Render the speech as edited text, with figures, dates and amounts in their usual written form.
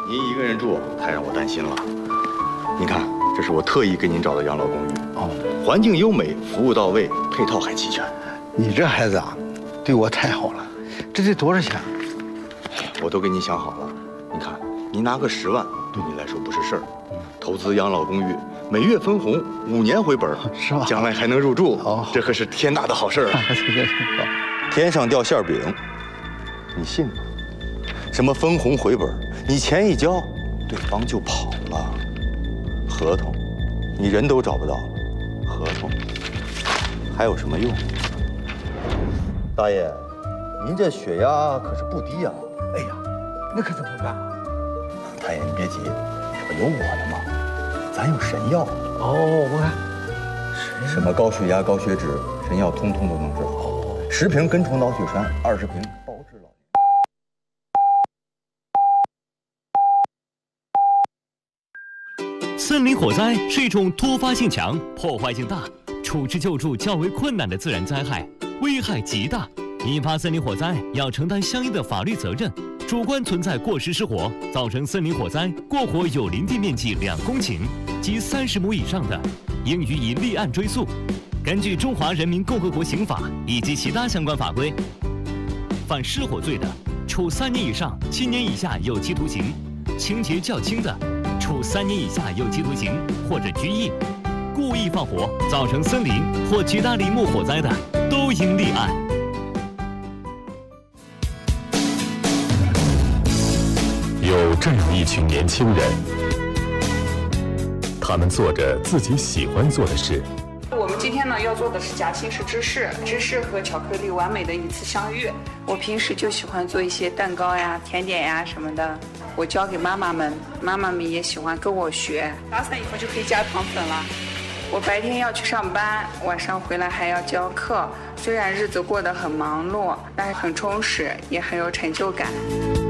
您一个人住太让我担心了。您看，这是我特意给您找的养老公寓。哦，环境优美，服务到位，配套还齐全。 你这孩子啊，对我太好了。这得多少钱？ 我都给您想好了。您看，您拿个10万，对您来说不是事儿。投资养老公寓，每月分红，5年回本， 是吧？ 将来还能入住，这可是天大的好事儿啊！天上掉馅饼，你信吗？什么分红回本，你钱一交，对方就跑了。合同，你人都找不到了，合同还有什么用？大爷，您这血压可是不低呀！ 哎呀，那可怎么办？ 大爷，你别急，这不有我的吗？咱有神药。 哦，我看什么高血压、高血脂，神药通通都能治好。10瓶根虫脑血栓，20瓶包治老年。森林火灾是一种突发性强、破坏性大、处置救助较为困难的自然灾害，危害极大。引发森林火灾要承担相应的法律责任。主观存在过失失火，造成森林火灾，过火有林地面积2公顷及30亩以上的，应予以立案追诉。根据《中华人民共和国刑法》以及其他相关法规，犯失火罪的，处3年以上7年以下有期徒刑；情节较轻的，处3年以下有期徒刑或者拘役。故意放火造成森林或其他林木火灾的，都应立案。 有这样一群年轻人，他们做着自己喜欢做的事。 我们今天呢要做的是夹心式芝士，芝士和巧克力完美的一次相遇。我平时就喜欢做一些蛋糕呀、甜点呀什么的，我教给妈妈们，妈妈们也喜欢跟我学。打散以后就可以加糖粉了。我白天要去上班，晚上回来还要教课。虽然日子过得很忙碌，但是很充实，也很有成就感。